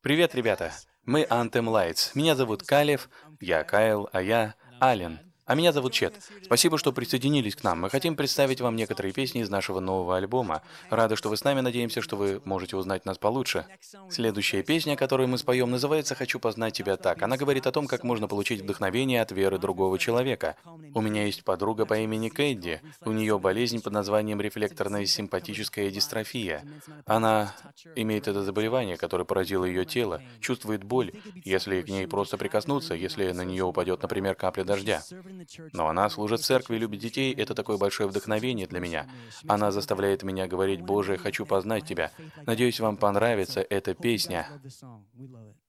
Привет, ребята! Мы Anthem Lights. Меня зовут Калев, я Кайл, а я Ален. А меня зовут Чет. Спасибо, что присоединились к нам. Мы хотим представить вам некоторые песни из нашего нового альбома. Рады, что вы с нами, надеемся, что вы можете узнать нас получше. Следующая песня, которую мы споем, называется «Хочу познать тебя так». Она говорит о том, как можно получить вдохновение от веры другого человека. У меня есть подруга по имени Кэдди. У нее болезнь под названием рефлекторная симпатическая дистрофия. Она имеет это заболевание, которое поразило ее тело, чувствует боль, если к ней просто прикоснуться, если на нее упадет, например, капля дождя. Но она служит в церкви, любит детей, это такое большое вдохновение для меня. Она заставляет меня говорить: «Боже, хочу познать Тебя». Надеюсь, вам понравится эта песня.